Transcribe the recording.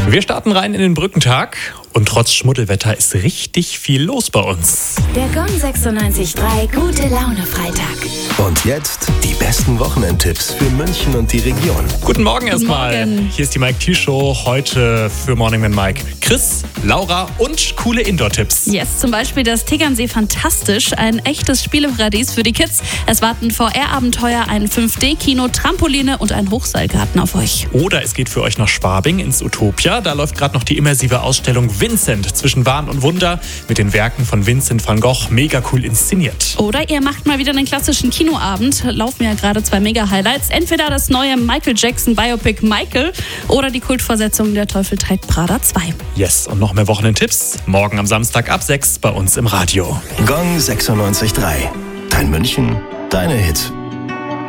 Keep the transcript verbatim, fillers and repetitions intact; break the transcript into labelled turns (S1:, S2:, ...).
S1: Wir starten rein in den Brückentag und trotz Schmuddelwetter ist richtig viel los bei uns.
S2: Der Gong sechsundneunzig Komma drei Gute Laune Freitag.
S3: Und jetzt die besten Wochenendtipps für München und die Region.
S1: Guten Morgen erstmal.
S2: Morgen.
S1: Hier ist die Mike T Show heute für Morning mit Mike. Chris, Laura und coole Indoor-Tipps.
S4: Yes, zum Beispiel das Tegernsee Fantastisch, ein echtes Spieleparadies für die Kids. Es warten V R-Abenteuer, ein fünf D-Kino, Trampoline und ein Hochseilgarten auf euch.
S1: Oder es geht für euch nach Schwabing ins Utopia. Da läuft gerade noch die immersive Ausstellung Vincent zwischen Wahn und Wunder mit den Werken von Vincent van Gogh. Mega cool inszeniert.
S4: Oder ihr macht mal wieder einen klassischen Kinoabend. Laufen ja gerade zwei Mega-Highlights. Entweder das neue Michael Jackson Biopic Michael oder die Kultvorsetzung Der Teufel trägt Prada zwei.
S1: Yes, und noch mehr Wochenendtipps morgen am Samstag ab sechs bei uns im Radio.
S3: Gong sechsundneunzig Komma drei. Dein München, deine Hits.